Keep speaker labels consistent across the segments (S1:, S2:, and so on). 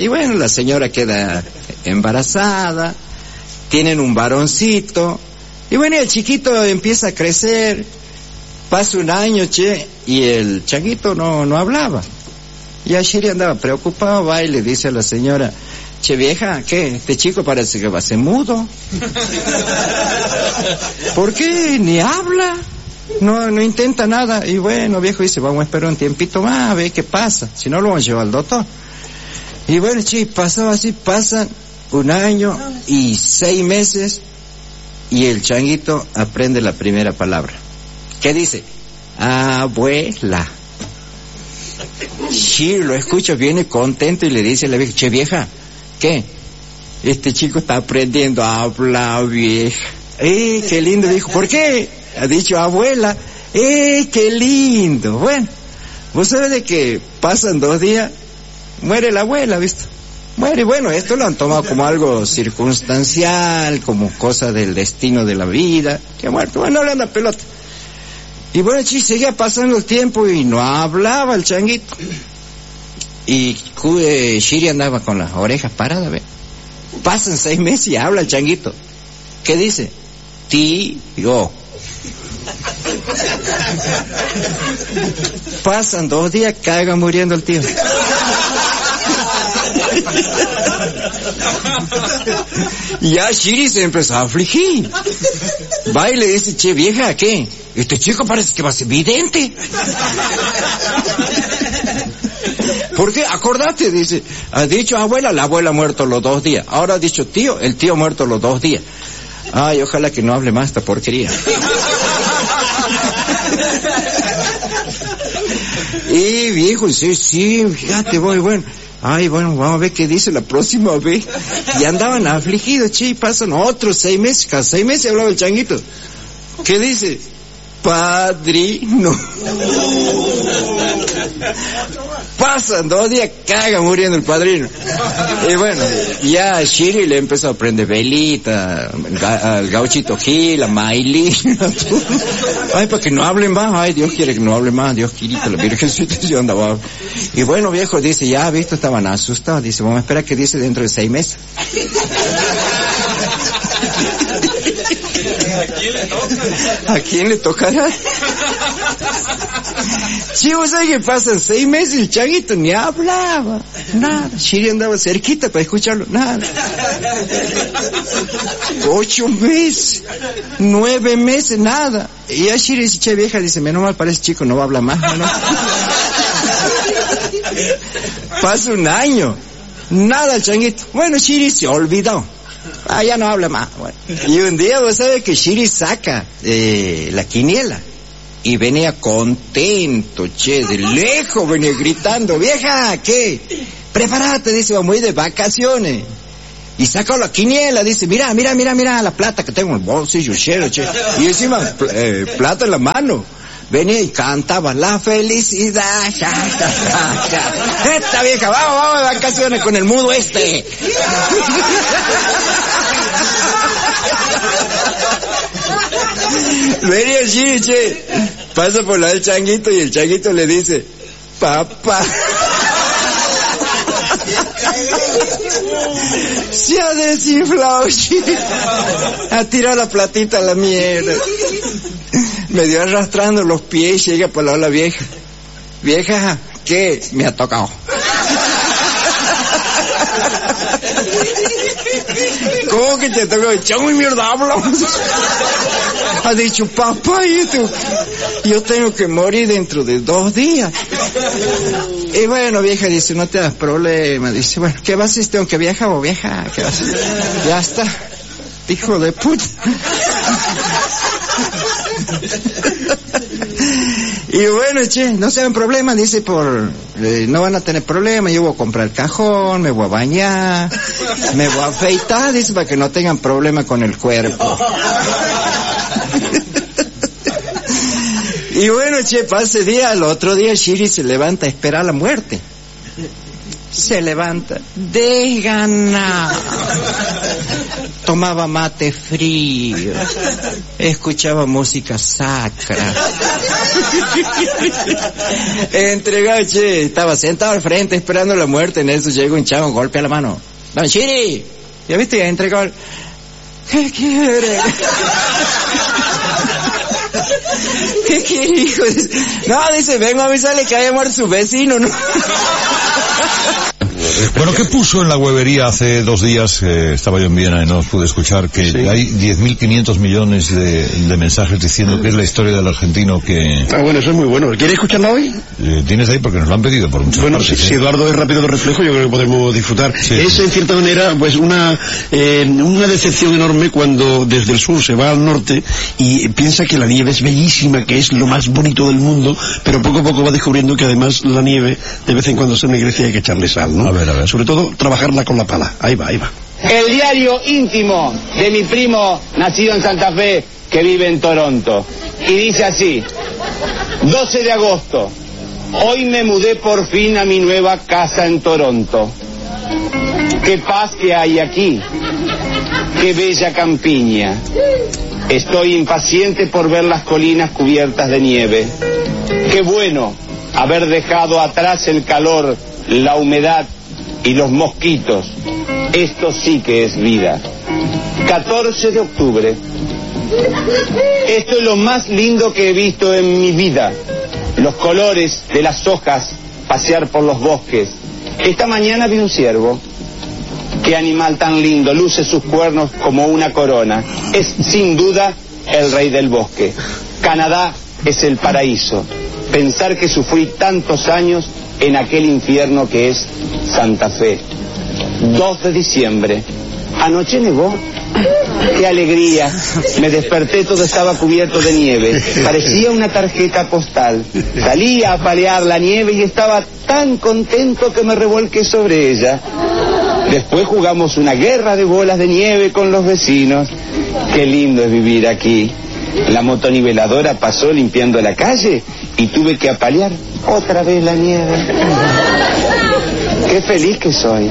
S1: Y bueno, la señora queda embarazada, tienen un varoncito, y bueno, el chiquito empieza a crecer, pasa un año, y el changuito no hablaba. Y Shiri andaba preocupado, va y le dice a la señora, che vieja, ¿qué? Este chico parece que va a ser mudo. ¿Por qué? Ni habla. No intenta nada. Y bueno, viejo dice, vamos a esperar un tiempito más, a ver qué pasa. Si no, lo vamos a llevar al doctor. Y bueno, pasaba así, pasan 1 año y 6 meses, y el changuito aprende la primera palabra. ¿Qué dice? Abuela. Sí, lo escucha, viene contento y le dice a la vieja, che vieja, ¿qué? Este chico está aprendiendo a hablar, vieja. Qué lindo, dijo. ¿Por qué? Ha dicho abuela. Qué lindo. Bueno, vos sabés de que pasan 2 días, muere la abuela, ¿viste? Muere. Bueno, esto lo han tomado como algo circunstancial, como cosa del destino de la vida, que ha muerto. Bueno, no le anda pelota. Y bueno, seguía pasando el tiempo y no hablaba el changuito. Y Shiri andaba con las orejas paradas, ¿ve? Pasan 6 meses y habla el changuito. ¿Qué dice? Tío. Pasan 2 días, caiga muriendo el tío. Y ya Shiri se empezó a afligir. Va y le dice, che vieja, ¿qué? Este chico parece que va a ser vidente. ¿Por qué? Acordate, dice, ha dicho abuela, la abuela ha muerto los 2 días. Ahora ha dicho tío, el tío ha muerto los 2 días. Ay, ojalá que no hable más esta porquería. Y viejo, sí, fíjate, bueno. Ay, bueno, vamos a ver qué dice la próxima vez. Y andaban afligidos, pasan otros 6 meses, cada 6 meses hablaba el changuito. ¿Qué dice? Padrino. Pasan 2 días, caga muriendo el padrino. Y bueno, ya Shiri le empezó a prender velita, al Gauchito Gil, a Maylin. Ay, para que no hablen más. Ay, Dios quiere que no hable más. Dios quiere que la Virgencita yo andaba. Y bueno, viejo, dice, ya, visto, estaban asustados. Dice, vamos a esperar que dice dentro de 6 meses. ¿A quién le tocará? Sí, vos sabés que pasan 6 meses y el changuito ni hablaba, nada. Shiri andaba cerquita para escucharlo, nada. 8 meses, 9 meses, nada. Y ya Shiri dice, che vieja, dice, menos mal para ese chico, no va a hablar más, ¿no? Pasa 1 año, nada el changuito. Bueno, Shiri se olvidó. Ya no habla más. Bueno. Y un día vos sabés que Shiri saca la quiniela y venía contento, de lejos venía gritando, vieja, ¿qué? Prepárate, dice, vamos a ir de vacaciones. Y saca la quiniela, dice, mira la plata que tengo en el bolsillo, y encima plata en la mano. Venía y cantaba la felicidad, Esta vieja, vamos de vacaciones con el mudo este. Venía el Shiri, pasa por la del changuito y el changuito le dice, papá. Se ha desinflado, Shiri. Ha tirado la platita a la mierda. Me dio arrastrando los pies y llega por la vieja. Vieja, ¿qué? Me ha tocado. ¿Cómo que te tocó? Chango y mierda, hablamos. Ha dicho, papá, yo tengo que morir dentro de 2 días. Y bueno, vieja, dice, no te das problema. Dice, bueno, ¿qué vas a hacer? ¿Tengo que viajar o vieja? ¿Qué vas a hacer? Ya está. Hijo de puta. Y bueno, no se dan problemas, dice, no van a tener problemas, yo voy a comprar cajón, me voy a bañar, me voy a afeitar, dice, para que no tengan problemas con el cuerpo. Y bueno, pasa ese día, al otro día Shiri se levanta a esperar la muerte. Se levanta desganado, tomaba mate frío, escuchaba música sacra, Entregado, che, estaba sentado al frente esperando la muerte. En eso llega un chavo, golpea la mano. Don Chiri, ¿ya viste? Entregado. ¿Qué quiere? ¿Qué quiere, hijo? No, dice, vengo a avisarle que haya muerto su vecino, ¿no?
S2: Bueno, ¿qué puso en la huevería hace 2 días? Estaba yo en Viena y no os pude escuchar que sí. Hay 10.500 millones de mensajes diciendo que es la historia del argentino que...
S3: Ah, bueno, eso es muy bueno. ¿Quieres escucharla hoy?
S2: Tienes ahí porque nos lo han pedido por muchas partes.
S3: Bueno, si Eduardo es rápido de reflejo, yo creo que podemos disfrutar. Sí, es, en cierta manera, pues una decepción enorme cuando desde el sur se va al norte y piensa que la nieve es bellísima, que es lo más bonito del mundo, pero poco a poco va descubriendo que además la nieve de vez en cuando se ennegrece y hay que echarle sal, ¿no?
S2: A ver.
S3: Sobre todo, trabajarla con la pala. Ahí va.
S4: El diario íntimo de mi primo, nacido en Santa Fe, que vive en Toronto. Y dice así: 12 de agosto. Hoy me mudé por fin a mi nueva casa en Toronto. Qué paz que hay aquí. Qué bella campiña. Estoy impaciente por ver las colinas cubiertas de nieve. Qué bueno haber dejado atrás el calor, la humedad y los mosquitos. Esto sí que es vida. 14 de octubre. Esto es lo más lindo que he visto en mi vida. Los colores de las hojas, pasear por los bosques. Esta mañana vi un ciervo. Qué animal tan lindo, luce sus cuernos como una corona. Es sin duda el rey del bosque. Canadá es el paraíso. Pensar que sufrí tantos años en aquel infierno que es Santa Fe. 2 de diciembre. Anoche nevó. ¡Qué alegría! Me desperté, todo estaba cubierto de nieve. Parecía una tarjeta postal. Salí a apalear la nieve y estaba tan contento que me revolqué sobre ella. Después jugamos una guerra de bolas de nieve con los vecinos. ¡Qué lindo es vivir aquí! La motoniveladora pasó limpiando la calle y tuve que apalear otra vez la nieve. ¡Qué feliz que soy!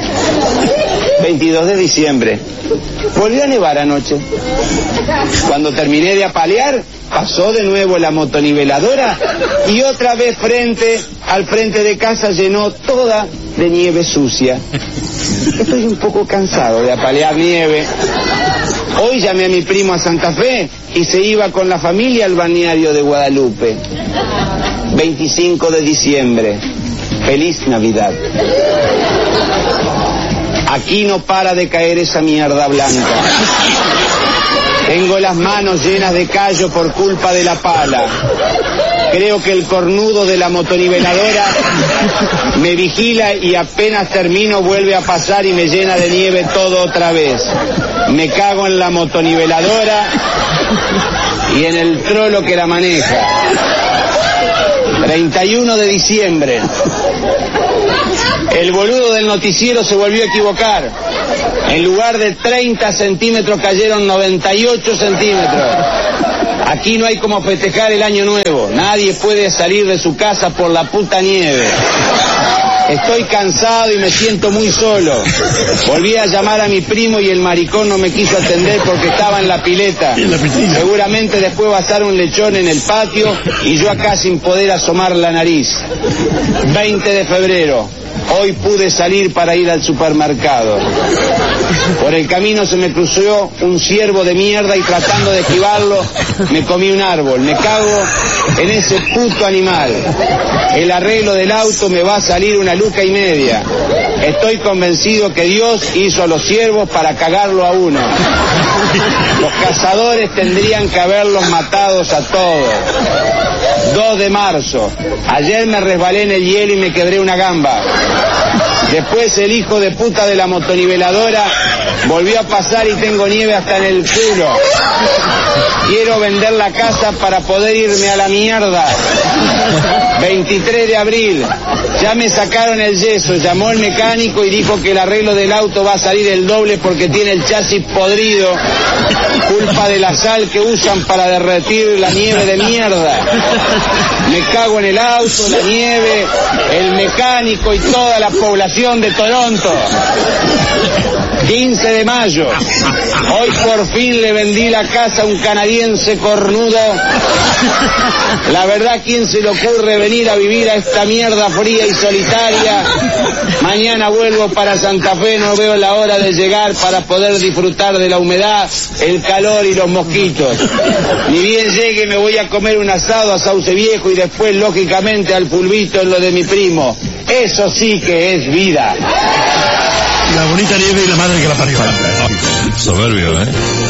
S4: 22 de diciembre. Volvió a nevar anoche. Cuando terminé de apalear, pasó de nuevo la motoniveladora y otra vez al frente de casa llenó toda de nieve sucia. Estoy un poco cansado de apalear nieve. Hoy llamé a mi primo a Santa Fe y se iba con la familia al balneario de Guadalupe. 25 de diciembre. Feliz Navidad. Aquí no para de caer esa mierda blanca. Tengo las manos llenas de callo por culpa de la pala. Creo que el cornudo de la motoniveladora me vigila y apenas termino vuelve a pasar y me llena de nieve todo otra vez. Me cago en la motoniveladora y en el trolo que la maneja. 31 de diciembre. El boludo del noticiero se volvió a equivocar. En lugar de 30 centímetros cayeron 98 centímetros. Aquí no hay como festejar el año nuevo. Nadie puede salir de su casa por la puta nieve. Estoy cansado y me siento muy solo. Volví a llamar a mi primo y el maricón no me quiso atender porque estaba en la pileta. Seguramente después va a estar un lechón en el patio y yo acá sin poder asomar la nariz. 20 de febrero. Hoy pude salir para ir al supermercado. Por el camino se me cruzó un ciervo de mierda y tratando de esquivarlo me comí un árbol. Me cago en ese puto animal. El arreglo del auto me va a salir 1,5 lucas. Estoy convencido que Dios hizo a los ciervos para cagarlo a uno. Los cazadores tendrían que haberlos matados a todos. 2 de marzo. Ayer me resbalé en el hielo y me quebré una gamba. Después el hijo de puta de la motoniveladora volvió a pasar y tengo nieve hasta en el culo. Quiero vender la casa para poder irme a la mierda. 23 de abril, ya me sacaron el yeso, llamó el mecánico y dijo que el arreglo del auto va a salir el doble porque tiene el chasis podrido, culpa de la sal que usan para derretir la nieve de mierda. Me cago en el auto, la nieve, el mecánico y toda la población de Toronto. 15 de mayo, hoy por fin le vendí la casa a un canadiense cornudo. La verdad, ¿quién se le ocurre venir a vivir a esta mierda fría y solitaria? Mañana vuelvo para Santa Fe, no veo la hora de llegar para poder disfrutar de la humedad, el calor y los mosquitos. Ni bien llegue me voy a comer un asado a Sauce Viejo y después, lógicamente, al Fulvito en lo de mi primo. Eso sí que es vida.
S3: La bonita nieve y la madre que la parió.
S2: Soberbio, ¿eh?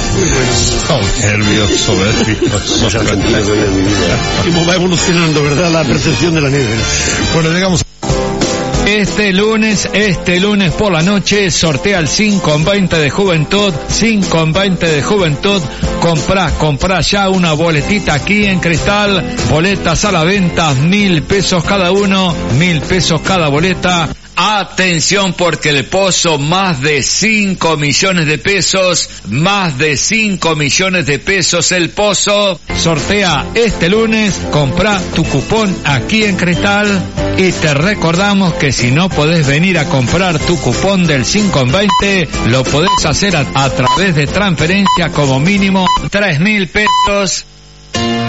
S2: Soberbio.
S3: Cómo va evolucionando, ¿verdad? La percepción de la nieve.
S2: Bueno, llegamos.
S5: Este lunes por la noche sortea el 5-20 de Juventud, 5-20 de Juventud. Comprá ya una boletita aquí en Cristal, boletas a la venta, 1.000 pesos cada uno, 1.000 pesos cada boleta. Atención, porque el Pozo, más de 5 millones de pesos, más de 5 millones de pesos el Pozo. Sortea este lunes, comprá tu cupón aquí en Cristal y te recordamos que si no podés venir a comprar tu cupón del 5-20, lo podés hacer a través de transferencia como mínimo 3.000 pesos.